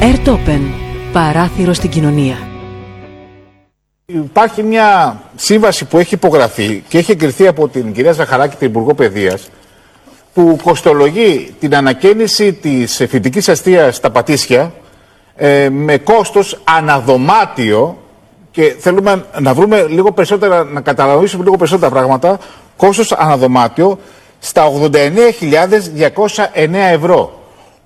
Airtopen. Παράθυρο στην κοινωνία. Υπάρχει μια σύμβαση που έχει υπογραφεί και έχει εγκριθεί από την κυρία Ζαχαράκη, την Υπουργό Παιδείας, που κοστολογεί την ανακαίνιση της φοιτητικής αστείας στα Πατήσια με κόστος αναδωμάτιο, και θέλουμε να βρούμε λίγο περισσότερα, να καταλαβαίνουμε λίγο περισσότερα πράγματα, κόστος αναδωμάτιο στα 89.209 ευρώ.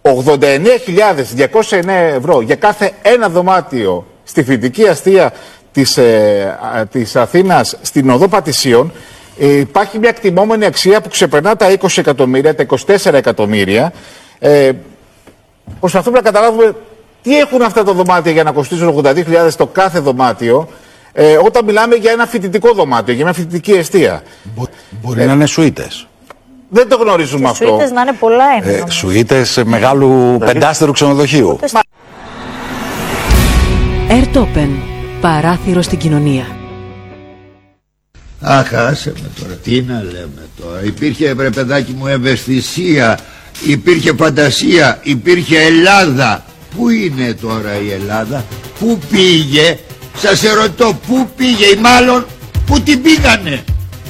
89.209 ευρώ για κάθε ένα δωμάτιο στη φοιτητική αστεία της Αθήνας στην οδό Πατησίων. Υπάρχει μια εκτιμόμενη αξία που ξεπερνά τα 20 εκατομμύρια, τα 24 εκατομμύρια. Προσπαθούμε να καταλάβουμε τι έχουν αυτά τα δωμάτια για να κοστίζουν 82.000 το κάθε δωμάτιο, όταν μιλάμε για ένα φοιτητικό δωμάτιο, για μια φοιτητική εστία. Μπορεί να είναι σουίτες. Δεν το γνωρίζουμε αυτό. Σουίτες να είναι πολλά είναι. Σουίτες μεγάλου πεντάστερου ξενοδοχείου. Airtopen. Παράθυρο στην κοινωνία. Αχ, άσε με τώρα, τι να λέμε τώρα. Υπήρχε, βρε παιδάκι μου, ευαισθησία, υπήρχε φαντασία, υπήρχε Ελλάδα. Πού είναι τώρα η Ελλάδα, πού πήγε, σας ερωτώ, πού πήγε, ή μάλλον πού την πήγανε.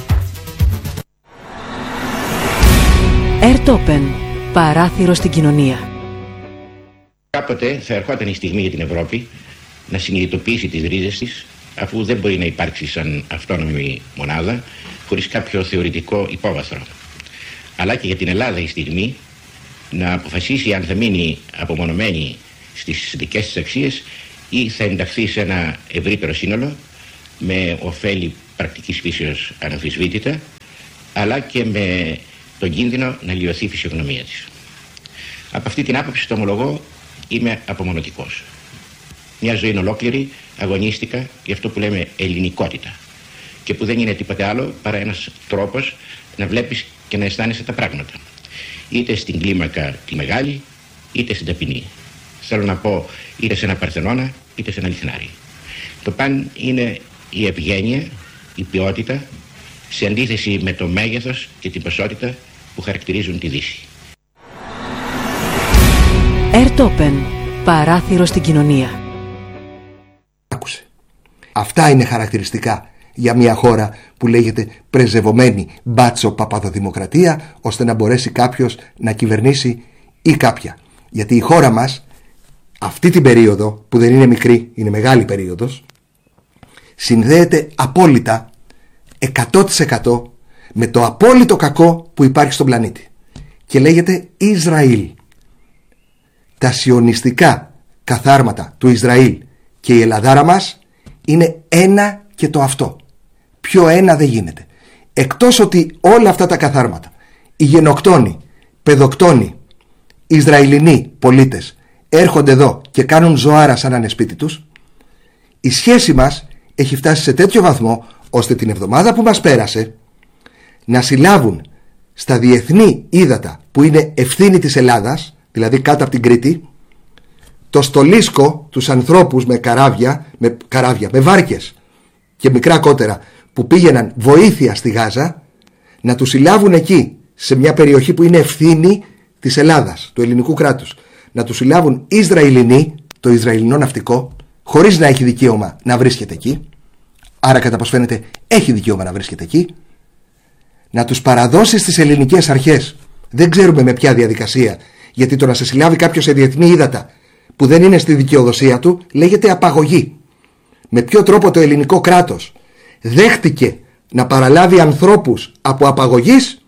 Airtopen. Παράθυρο στην κοινωνία. Κάποτε θα ερχόταν η στιγμή για την Ευρώπη να συνειδητοποιήσει τις ρίζες της, αφού δεν μπορεί να υπάρξει σαν αυτόνομη μονάδα χωρίς κάποιο θεωρητικό υπόβαθρο. Αλλά και για την Ελλάδα η στιγμή να αποφασίσει αν θα μείνει απομονωμένη στις δικές της αξίες ή θα ενταχθεί σε ένα ευρύτερο σύνολο με ωφέλη πρακτικής φύσεως αναμφισβήτητα, αλλά και με τον κίνδυνο να λιωθεί η φυσιογνωμία της. Από αυτή την άποψη, το ομολογώ, είμαι απομονωτικός. Μια ζωή ολόκληρη αγωνίστηκα για αυτό που λέμε ελληνικότητα, και που δεν είναι τίποτε άλλο παρά ένας τρόπος να βλέπεις και να αισθάνεσαι τα πράγματα, είτε στην κλίμακα τη μεγάλη είτε στην ταπεινή. Θέλω να πω, είτε σε ένα Παρθενώνα είτε σε ένα Λιχνάρι. Το παν είναι η ευγένεια, η ποιότητα, σε αντίθεση με το μέγεθος και την ποσότητα που χαρακτηρίζουν τη Δύση. Airtopen. Παράθυρο στην κοινωνία. Άκουσε. Αυτά είναι χαρακτηριστικά για μια χώρα που λέγεται πρεζευωμένη μπάτσο παπαδοδημοκρατία, ώστε να μπορέσει κάποιος να κυβερνήσει ή κάποια. Γιατί η χώρα μας αυτή την περίοδο, που δεν είναι μικρή, είναι μεγάλη περίοδος, συνδέεται απόλυτα 100% με το απόλυτο κακό που υπάρχει στον πλανήτη, και λέγεται Ισραήλ. Τα σιωνιστικά καθάρματα του Ισραήλ και η Ελλαδάρα μας είναι ένα και το αυτό. Πιο ένα δεν γίνεται. Εκτός ότι όλα αυτά τα καθάρματα, οι γενοκτόνοι, παιδοκτόνοι, Ισραηλινοί πολίτες έρχονται εδώ και κάνουν ζωάρα σαν να είναι σπίτι τους, η σχέση μας έχει φτάσει σε τέτοιο βαθμό ώστε την εβδομάδα που μας πέρασε να συλλάβουν στα διεθνή ύδατα που είναι ευθύνη της Ελλάδας, δηλαδή κάτω από την Κρήτη, το στολίσκο, τους ανθρώπους με καράβια, με βάρκες και μικρά κότερα που πήγαιναν βοήθεια στη Γάζα, να τους συλλάβουν εκεί, σε μια περιοχή που είναι ευθύνη της Ελλάδας, του ελληνικού κράτους, να τους συλλάβουν Ισραηλινοί, το Ισραηλινό ναυτικό, χωρίς να έχει δικαίωμα να βρίσκεται εκεί, άρα κατά πως φαίνεται έχει δικαίωμα να βρίσκεται εκεί, να τους παραδώσει στις ελληνικές αρχές, δεν ξέρουμε με ποια διαδικασία, γιατί το να σε συλλάβει κάποιος σε διεθνή ύδατα που δεν είναι στη δικαιοδοσία του λέγεται απαγωγή. Με ποιο τρόπο το ελληνικό κράτος δέχτηκε να παραλάβει ανθρώπους από απαγωγής?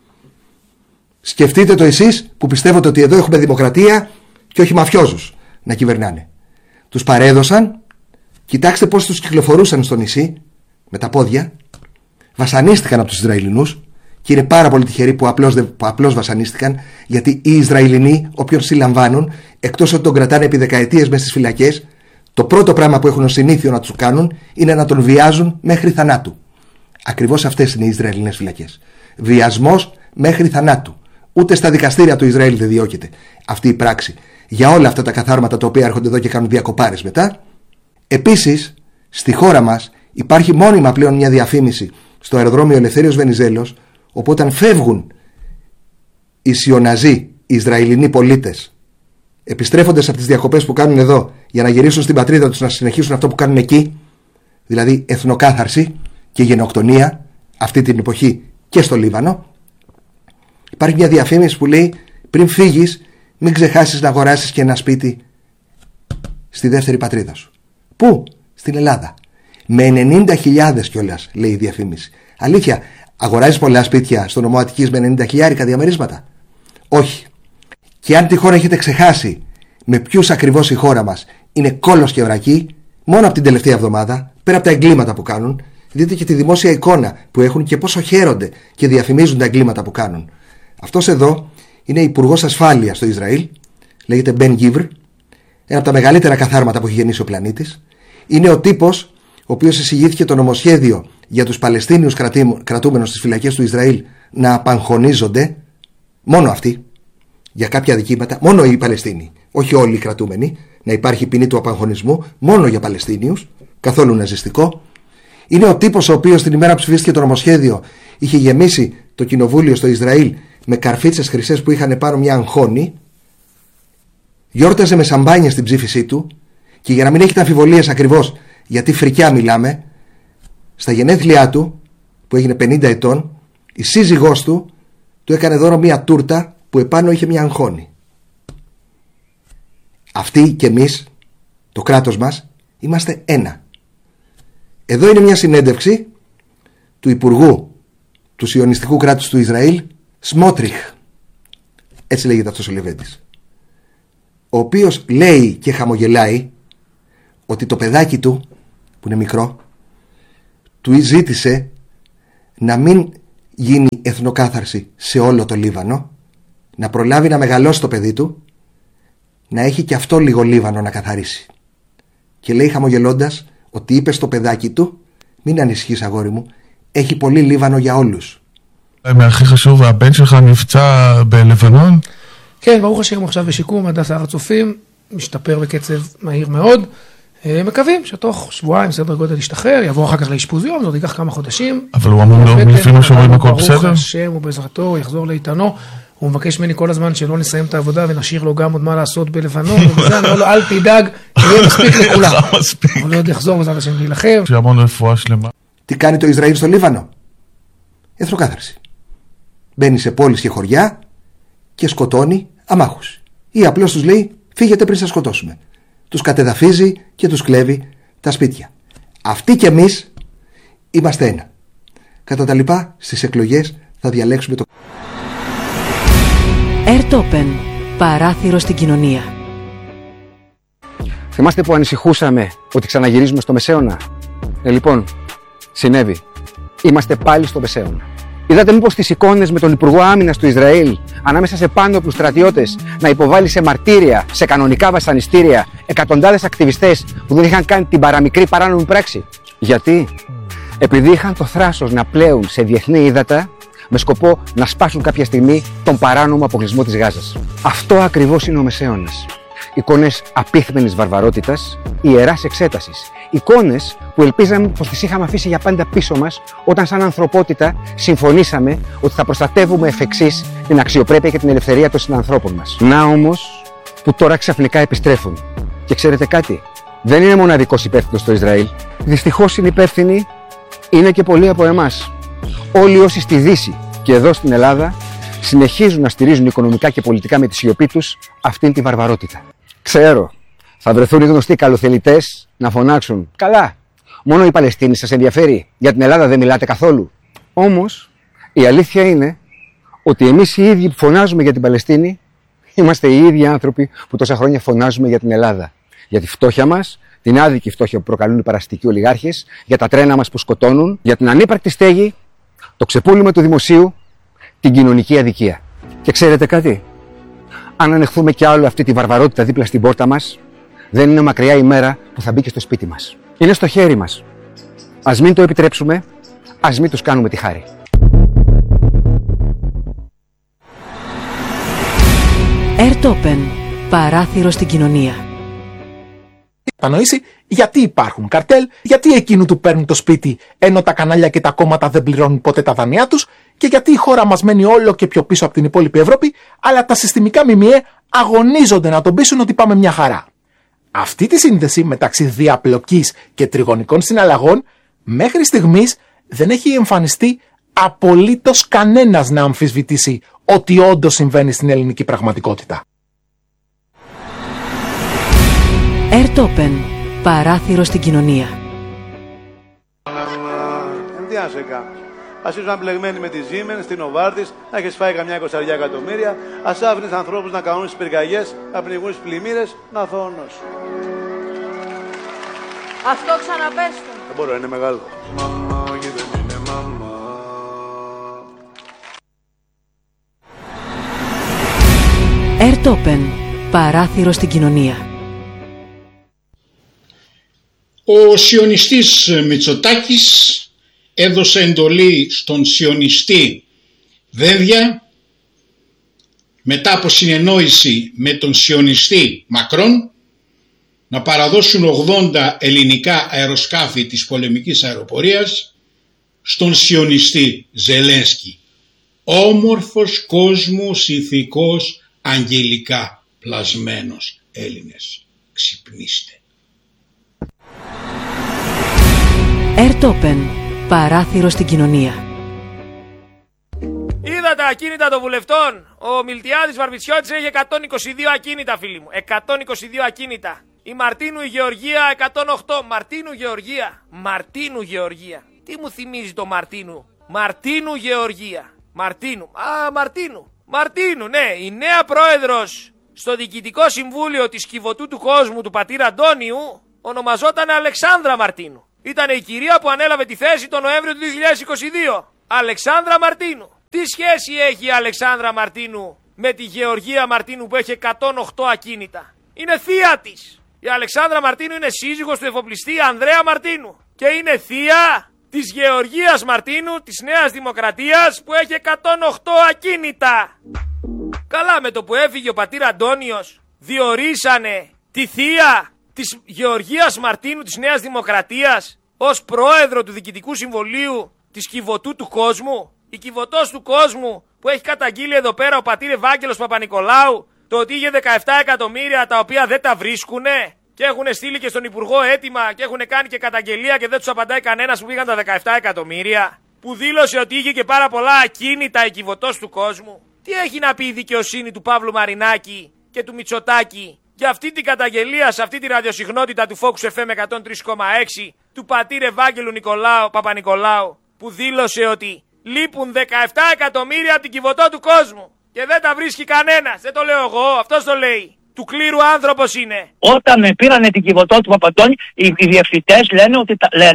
Σκεφτείτε το εσείς που πιστεύετε ότι εδώ έχουμε δημοκρατία και όχι μαφιόζους να κυβερνάνε. Τους παρέδωσαν, κοιτάξτε πώς τους κυκλοφορούσαν στο νησί με τα πόδια, βασανίστηκαν από τους Ισραηλινούς, και είναι πάρα πολύ τυχεροί που απλώς βασανίστηκαν, γιατί οι Ισραηλινοί, όποιον συλλαμβάνουν, εκτός ότι τον κρατάνε επί δεκαετίες μέσα στις φυλακές, το πρώτο πράγμα που έχουν ως συνήθειο να τους κάνουν είναι να τον βιάζουν μέχρι θανάτου. Ακριβώς αυτές είναι οι Ισραηλινές φυλακές. Βιασμός μέχρι θανάτου. Ούτε στα δικαστήρια του Ισραήλ δεν διώκεται αυτή η πράξη για όλα αυτά τα καθάρματα τα οποία έρχονται εδώ και κάνουν διακοπάρες μετά. Επίσης, στη χώρα μας υπάρχει μόνιμα πλέον μια διαφήμιση στο αεροδρόμιο Ελευθέριος Βενιζέλος, όπου όταν φεύγουν οι σιωναζοί, οι Ισραηλινοί πολίτες επιστρέφοντας από τις διακοπές που κάνουν εδώ για να γυρίσουν στην πατρίδα τους να συνεχίσουν αυτό που κάνουν εκεί, δηλαδή εθνοκάθαρση και γενοκτονία αυτή την εποχή και στο Λίβανο. Υπάρχει μια διαφήμιση που λέει: πριν φύγεις, μην ξεχάσεις να αγοράσεις και ένα σπίτι στη δεύτερη πατρίδα σου. Πού? Στην Ελλάδα. Με 90.000 κιόλας, λέει η διαφήμιση. Αλήθεια, αγοράζεις πολλά σπίτια στο νομό Αττικής με 90.000 διαμερίσματα? Όχι. Και αν τυχόν έχετε ξεχάσει με ποιους ακριβώς η χώρα μας είναι κόλος και βρακή, μόνο από την τελευταία εβδομάδα, πέρα από τα εγκλήματα που κάνουν, δείτε και τη δημόσια εικόνα που έχουν και πόσο χαίρονται και διαφημίζουν τα εγκλήματα που κάνουν. Αυτός εδώ είναι υπουργός ασφάλειας στο Ισραήλ, λέγεται Ben Gvir, ένα από τα μεγαλύτερα καθάρματα που έχει γεννήσει ο πλανήτης. Είναι ο τύπος ο οποίος εισηγήθηκε το νομοσχέδιο για τους Παλαιστίνιους κρατούμενους στις φυλακές του Ισραήλ να απαγχωνίζονται, μόνο αυτοί, για κάποια δικήματα, μόνο οι Παλαιστίνοι, όχι όλοι οι κρατούμενοι, να υπάρχει ποινή του απαγχωνισμού, μόνο για Παλαιστίνιους, καθόλου ναζιστικό. Είναι ο τύπος ο οποίος την ημέρα που ψηφίστηκε το νομοσχέδιο είχε γεμίσει το κοινοβούλιο στο Ισραήλ με καρφίτσες χρυσές που είχαν πάνω μια αγχώνη, γιόρταζε με σαμπάνια στην ψήφισή του και για να μην έχετε αμφιβολίες ακριβώς γιατί φρικιά μιλάμε, στα γενέθλιά του που έγινε 50 ετών, η σύζυγός του έκανε δώρο μια τούρτα που επάνω είχε μια αγχώνη. Αυτοί και εμείς, το κράτος μας, είμαστε ένα. Εδώ είναι μια συνέντευξη του Υπουργού του Σιωνιστικού κράτους του Ισραήλ, Σμότριχ, έτσι λέγεται αυτός ο Λεβέντης, ο οποίος λέει και χαμογελάει ότι το παιδάκι του, που είναι μικρό, του ζήτησε να μην γίνει εθνοκάθαρση σε όλο το Λίβανο, να προλάβει να μεγαλώσει το παιδί του, να έχει και αυτό λίγο Λίβανο να καθαρίσει. Και λέει χαμογελώντας ότι είπε στο παιδάκι του: μην ανησυχείς αγόρι μου, έχει πολύ Λίβανο για όλους. הכי חשוב, הבן שלך נפצע בלבנון? כן, ברוך השם עכשיו בשיקום, הדסה הר הצופים, משתפר בקצב מהיר מאוד. מקווים שתוך שבועיים סדר גודל ישתחרר, יעבור אחר כך לאשפוז יום, זאת ייקח כמה חודשים. אבל הוא אמור לו מלפנים שאומרים הכל בסדר? ברוך השם ובעזרתו הוא יחזור לאיתנו. הוא מבקש ממני כל הזמן שלא נסיים את העבודה ונשאיר לו גם עוד מה לעשות בלבנון, ובזה אני אומר לו אל תדאג, יהיה מספיק לכולם. אבל עוד יחזור בעזרת השם להילחם. שהמון רפואה שלמה. Τι κάνει το Ισραήλ στο Λίβανο? Εθνοκάθαρση. Μπαίνει σε πόλεις και χωριά και σκοτώνει αμάχους. Ή απλώς τους λέει: φύγετε πριν σας σκοτώσουμε. Τους κατεδαφίζει και τους κλέβει τα σπίτια. Αυτοί κι εμείς είμαστε ένα. Κατά τα λοιπά, στις εκλογές θα διαλέξουμε το... Ερτόπεν, παράθυρο στην κοινωνία. Θυμάστε που ανησυχούσαμε ότι ξαναγυρίζουμε στο Μεσαίωνα? Λοιπόν, συνέβη. Είμαστε πάλι στο Μεσαίωνα. Είδατε μήπως τις εικόνες με τον Υπουργό Άμυνας του Ισραήλ ανάμεσα σε πάντοπλους στρατιώτες να υποβάλει σε μαρτύρια, σε κανονικά βασανιστήρια, εκατοντάδες ακτιβιστές που δεν είχαν κάνει την παραμικρή παράνομη πράξη? Γιατί? Επειδή είχαν το θράσος να πλέουν σε διεθνή ύδατα με σκοπό να σπάσουν κάποια στιγμή τον παράνομο αποκλεισμό της Γάζας. Αυτό ακριβώς είναι ο Μεσαίωνας. Εικόνες απίθμενης βαρβαρότητας, ιεράς εξέτασης. Εικόνες που ελπίζαμε πως τις είχαμε αφήσει για πάντα πίσω μας όταν σαν ανθρωπότητα συμφωνήσαμε ότι θα προστατεύουμε εφ' εξής την αξιοπρέπεια και την ελευθερία των συνανθρώπων μας. Να όμως που τώρα ξαφνικά επιστρέφουν. Και ξέρετε κάτι? Δεν είναι μοναδικός υπεύθυνος στο Ισραήλ. Δυστυχώς είναι υπεύθυνοι είναι και πολλοί από εμάς. Όλοι όσοι στη Δύση και εδώ στην Ελλάδα συνεχίζουν να στηρίζουν οικονομικά και πολιτικά με τη σιωπή τους αυτήν τη βαρβαρότητα. Ξέρω, θα βρεθούν οι γνωστοί καλοθελητές να φωνάξουν: καλά, μόνο η Παλαιστίνη σας ενδιαφέρει, για την Ελλάδα δεν μιλάτε καθόλου. Όμως, η αλήθεια είναι ότι εμείς οι ίδιοι που φωνάζουμε για την Παλαιστίνη είμαστε οι ίδιοι άνθρωποι που τόσα χρόνια φωνάζουμε για την Ελλάδα. Για τη φτώχεια μας, την άδικη φτώχεια που προκαλούν οι παραστικοί ολιγάρχες, για τα τρένα μας που σκοτώνουν, για την ανύπαρκτη στέγη, το ξεπούλημα του δημοσίου, την κοινωνική αδικία. Και ξέρετε κάτι? Αν ανεχθούμε κι άλλο αυτή τη βαρβαρότητα δίπλα στην πόρτα μας, δεν είναι μακριά η μέρα που θα μπει και στο σπίτι μας. Είναι στο χέρι μας. Ας μην το επιτρέψουμε, ας μην τους κάνουμε τη χάρη. Ερτόπεν, παράθυρο στην κοινωνία. Κατανοήσει γιατί υπάρχουν καρτέλ, γιατί εκείνου του παίρνουν το σπίτι ενώ τα κανάλια και τα κόμματα δεν πληρώνουν ποτέ τα δανειά τους και γιατί η χώρα μας μένει όλο και πιο πίσω από την υπόλοιπη Ευρώπη, αλλά τα συστημικά ΜΜΕ αγωνίζονται να τον πείσουν ότι πάμε μια χαρά. Αυτή τη σύνδεση μεταξύ διαπλοκής και τριγωνικών συναλλαγών μέχρι στιγμής δεν έχει εμφανιστεί απολύτως κανένας να αμφισβητήσει ότι όντως συμβαίνει στην ελληνική πραγματικότητα. Ερτόπεν, παράθυρο στην κοινωνία. Τι να σε κάνω. Ας ήσουν μπλεγμένοι με τη Siemens, στην Novartis, να έχεις φάει καμιά 20 εκατομμύρια, ας άφηνες ανθρώπους να κάνουν τις πυρκαγιές, να πνιγούν στις πλημμύρες, να θώνος. Αυτό ξαναπέστο. Δεν μπορώ, είναι μεγάλο. Ερτόπεν, παράθυρο στην κοινωνία. Ο σιωνιστής Μητσοτάκης έδωσε εντολή στον σιωνιστή Δένδια, μετά από συνεννόηση με τον σιωνιστή Μακρόν, να παραδώσουν 80 ελληνικά αεροσκάφη της πολεμικής αεροπορίας στον σιωνιστή Ζελένσκι. Όμορφος κόσμος, ηθικός, αγγελικά πλασμένος Έλληνες. Ξυπνήστε. Ερτόπεν, παράθυρο στην κοινωνία. Είδα τα ακίνητα των βουλευτών. Ο Μιλτιάδης Βαρβιτσιώτης έχει 122 ακίνητα, φίλοι μου. 122 ακίνητα. Η Μαρτίνου η Γεωργία 108. Μαρτίνου Γεωργία. Τι μου θυμίζει το Μαρτίνου. Μαρτίνου Γεωργία. Μαρτίνου, ναι. Η νέα πρόεδρος στο Διοικητικό Συμβούλιο της Κιβωτού του Κόσμου του πατήρα Αντώνιου ονομαζόταν Αλεξάνδρα Μαρτίνου. Ήταν η κυρία που ανέλαβε τη θέση τον Νοέμβριο του 2022. Αλεξάνδρα Μαρτίνου. Τι σχέση έχει η Αλεξάνδρα Μαρτίνου με τη Γεωργία Μαρτίνου που έχει 108 ακίνητα? Είναι θεία της. Η Αλεξάνδρα Μαρτίνου είναι σύζυγος του εφοπλιστή Ανδρέα Μαρτίνου. Και είναι θεία της Γεωργίας Μαρτίνου της Νέας Δημοκρατίας που έχει 108 ακίνητα. Καλά, με το που έφυγε ο πατήρ Αντώνιος διορίσανε τη θεία της Γεωργίας Μαρτίνου της Νέας Δημοκρατίας ως πρόεδρο του Διοικητικού Συμβουλίου της Κιβωτού του Κόσμου. Η Κιβωτός του Κόσμου που έχει καταγγείλει εδώ πέρα ο πατήρ Ευάγγελος Παπα-Νικολάου το ότι είχε 17 εκατομμύρια τα οποία δεν τα βρίσκουνε και έχουν στείλει και στον Υπουργό έτοιμα και έχουν κάνει και καταγγελία και δεν τους απαντάει κανένας που πήγαν τα 17 εκατομμύρια, που δήλωσε ότι είχε και πάρα πολλά ακίνητα η Κιβωτός του Κόσμου. Τι έχει να πει η δικαιοσύνη του Παύλου Μαρινάκη και του Μητσοτάκη για αυτή την καταγγελία σε αυτή τη ραδιοσυχνότητα του Focus FM 103,6 του πατήρ Ευάγγελου Παπα-Νικολάου, που δήλωσε ότι λείπουν 17 εκατομμύρια από την Κιβωτό του Κόσμου και δεν τα βρίσκει κανένας. Δεν το λέω εγώ, αυτός το λέει. Του κλήρου άνθρωπος είναι. Όταν πήρανε την Κιβωτό του Παπαντώνη, οι διευθυντές λένε ότι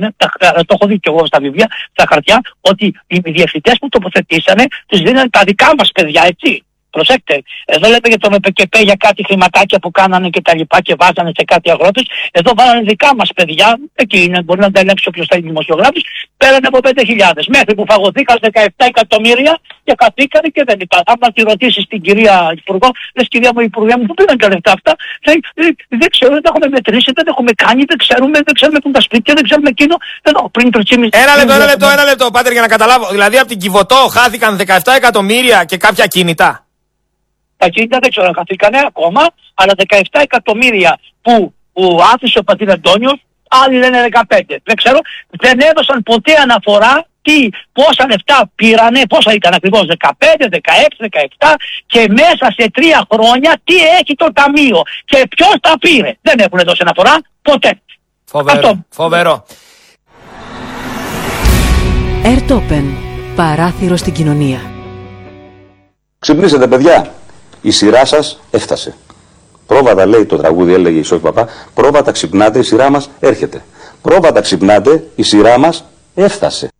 το έχω δει και εγώ στα βιβλία, στα χαρτιά, ότι οι διευθυντές που τοποθετήσανε τους δίνανε τα δικά μας παιδιά, έτσι. Προσέξτε, εδώ λέτε για τον ΕΠΚΠ για κάτι χρηματάκια που κάνανε και τα λοιπά και βάζανε σε κάτι αγρότες. Εδώ βάλανε δικά μας παιδιά, εκεί είναι, μπορεί να τα ελέγξει όποιος θέλει δημοσιογράφος, πέρανε από 5.000. Μέχρι που φαγωθήκαν 17 εκατομμύρια και καθήκανε και δεν υπάρχει. Αν τη ρωτήσεις την κυρία Υπουργό, λες κυρία μου Υπουργέ μου, πού πήραν τα λεφτά αυτά, λέει, δεν ξέρω, δεν τα έχουμε μετρήσει, δεν τα έχουμε κάνει, δεν ξέρουμε που τα σπίτια, δεν ξέρουμε εκείνο. Εδώ πριν 3,5. Ένα λεπτό, Πάτερ, για να καταλάβω. Δηλαδή από την Κιβωτό χάθηκαν 17 εκατομμύρια και κάποια κίνητα. Τα κίνητα δεν ξέρω αν χαθήκανε ακόμα, αλλά 17 εκατομμύρια που άφησε ο πατήρ Αντώνιος, άλλοι λένε 15. Δεν ξέρω, δεν έδωσαν ποτέ αναφορά πόσα λεφτά πήρανε, πόσα ήταν ακριβώς, 15, 16, 17 και μέσα σε 3 χρόνια τι έχει το ταμείο και ποιος τα πήρε. Δεν έχουν δώσει αναφορά ποτέ. Φοβερό. Ερτόπεν, παράθυρο στην κοινωνία. Ξυπνήσετε παιδιά. Η σειρά σας έφτασε. Πρόβατα, λέει το τραγούδι, έλεγε η Σόφη Παπά. Πρόβατα ξυπνάτε, η σειρά μας έρχεται. Πρόβατα ξυπνάτε, η σειρά μας έφτασε.